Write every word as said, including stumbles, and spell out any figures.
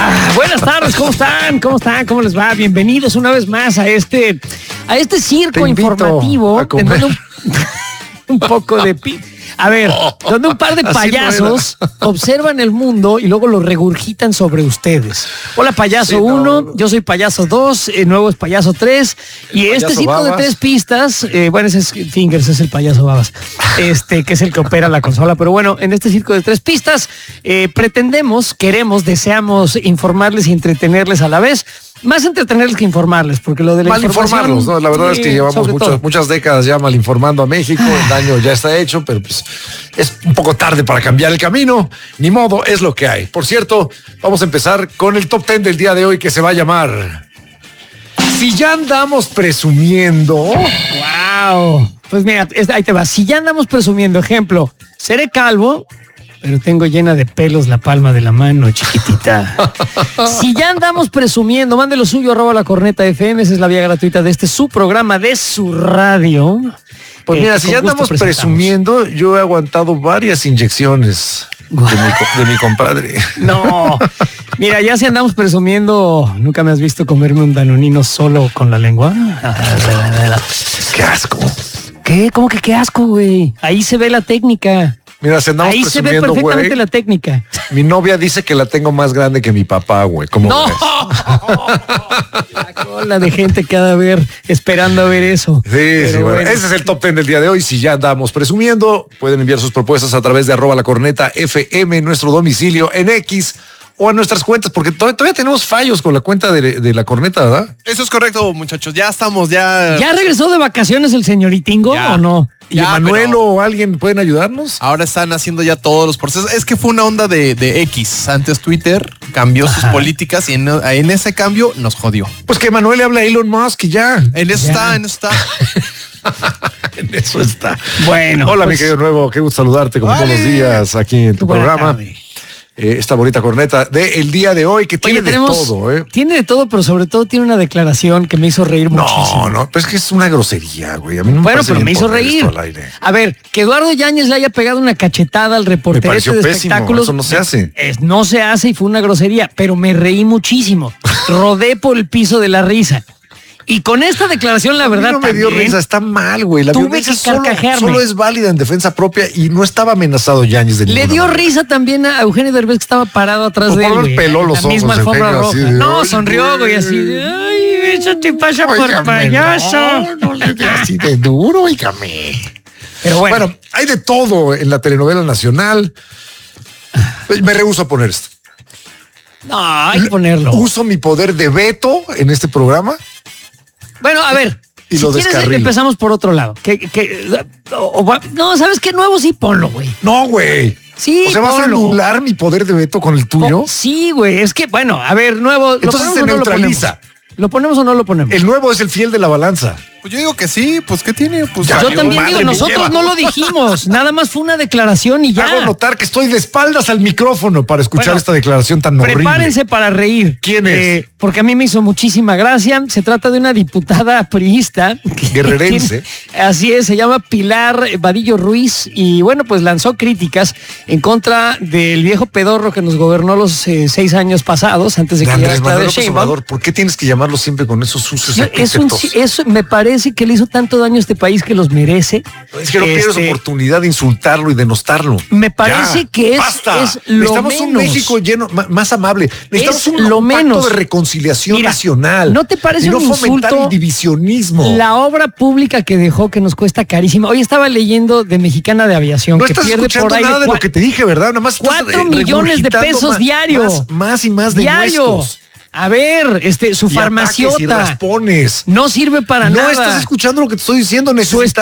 Ah, buenas tardes, ¿cómo están? ¿Cómo están? ¿Cómo les va? Bienvenidos una vez más a este, a este circo informativo. En donde un, un poco de... Pi- A ver, donde un par de payasos observan el mundo y luego lo regurgitan sobre ustedes. Hola, payaso uno, sí, no. Yo soy payaso dos, el nuevo es payaso tres, y el este circo Babas. De tres pistas, eh, bueno, ese es Fingers, es el payaso Babas, este, que es el que opera la consola, pero bueno, en este circo de tres pistas eh, pretendemos, queremos, deseamos informarles y entretenerles a la vez. Más entretenerles que informarles, porque lo de la mal informarlos, ¿no? La verdad sí, es que llevamos muchas, muchas décadas ya mal informando a México, el daño ya está hecho, pero pues es un poco tarde para cambiar el camino, ni modo, es lo que hay. Por cierto, vamos a empezar con el top ten del día de hoy, que se va a llamar Si ya andamos presumiendo. ¡Wow! Pues mira, ahí te va. Si ya andamos presumiendo, ejemplo, seré calvo, pero tengo llena de pelos la palma de la mano, chiquitita. Si ya andamos presumiendo, mande lo suyo, arroba la corneta F M, esa es la vía gratuita de este su programa, de su radio. Pues mira, si ya andamos presumiendo, yo he aguantado varias inyecciones de mi, de mi compadre. No, mira, ya si andamos presumiendo, nunca me has visto comerme un danonino solo con la lengua. ¡Qué asco! ¿Qué? ¿Cómo que qué asco, güey? Ahí se ve la técnica. Mira, si andamos ahí se ve perfectamente, güey, la técnica. Mi novia dice que la tengo más grande que mi papá, güey. ¿Cómo no. ves? La cola de gente que ha de ver esperando a ver eso. Sí, Pero sí, bueno. Bueno. Ese es el top ten del día de hoy. Si ya andamos presumiendo, pueden enviar sus propuestas a través de arroba la corneta F M, nuestro domicilio en X, o a nuestras cuentas, porque todavía, todavía tenemos fallos con la cuenta de, de la corneta, ¿verdad? Eso es correcto, muchachos. Ya estamos, ya. ¿Ya regresó de vacaciones el señoritingo ya. o no? ¿Y ya, Manuel o alguien pueden ayudarnos? Ahora están haciendo ya todos los procesos. Es que fue una onda de, de X. Antes Twitter cambió Ajá. sus políticas y en, en ese cambio nos jodió. Pues que Manuel le habla a Elon Musk y ya. En eso ya. está, en eso está. En eso está. Bueno. Hola, pues, mi querido nuevo. Qué gusto saludarte como vale. todos los días aquí en tu Buena programa. Tarde. Eh, esta bonita corneta de el día de hoy que tiene Oye, tenemos, de todo, ¿eh? Tiene de todo, pero sobre todo tiene una declaración que me hizo reír no, muchísimo. No, no, pero es que es una grosería, güey. A mí no me bueno, pero me hizo reír. A ver, que Eduardo Yáñez le haya pegado una cachetada al reporterete de pésimo, espectáculos. Eso no se hace. Es, no se hace y fue una grosería, pero me reí muchísimo. Rodé por el piso de la risa. Y con esta declaración, la verdad, a mí no me dio risa, está mal, güey. La violencia solo, solo es válida en defensa propia y no estaba amenazado Yáñez de Le dio manera. Risa también a Eugenio Derbez, que estaba parado atrás por de él, güey. Peló los la misma ojos, alfombra Eugenio, roja. De, no, sonrió, güey, así de, ay, eso te pasa Oígame, por payaso. No, no le di así de duro, oígame. Pero bueno. Bueno, hay de todo en la telenovela nacional. Me rehúso a poner esto. No, hay que ponerlo. Uso mi poder de veto en este programa. Bueno, a ver, y si lo quieres descarrilo. Empezamos por otro lado. Que, que, o, o, no, ¿sabes qué? Nuevo sí, ponlo, güey. No, güey. Sí, o sea, ¿vas ponlo. a anular mi poder de veto con el tuyo? Oh, sí, güey. Es que, bueno, a ver, nuevo. Entonces se neutraliza. ¿Lo ponemos o no lo ponemos? El nuevo es el fiel de la balanza. Pues yo digo que sí, pues ¿qué tiene? Pues ya, yo también digo, nosotros no lo dijimos, nada más fue una declaración y ya. Hago notar que estoy de espaldas al micrófono para escuchar bueno, esta declaración tan horrible. Prepárense para reír. ¿Quién es? Eh, porque a mí me hizo muchísima gracia. Se trata de una diputada priista. Guerrerense. Tiene, así es, se llama Pilar Vadillo Ruiz y bueno, pues lanzó críticas en contra del viejo pedorro que nos gobernó los eh, seis años pasados, antes de que llegara Claudia Sheinbaum. ¿Por qué tienes que llamarlo siempre con esos sucios Yo, es un, eso me parece que le hizo tanto daño a este país que los merece. Es que no este, tienes oportunidad de insultarlo y denostarlo. Me parece ya, que es, basta. es lo Necesitamos menos. un México lleno, más amable. Necesitamos es un, lo un menos. pacto de reconciliación Mira, nacional. ¿No te parece y no un fomentar insulto el divisionismo? La obra pública que dejó que nos cuesta carísima. Hoy estaba leyendo de Mexicana de Aviación no que estás pierde escuchando por ahí nada de, de lo que te dije, ¿verdad? Nada más cuatro millones de pesos más, diarios. Más, más y más de diario. nuestros. A ver, este, su farmaciota no sirve para no nada. No estás escuchando lo que te estoy diciendo. Necesitamos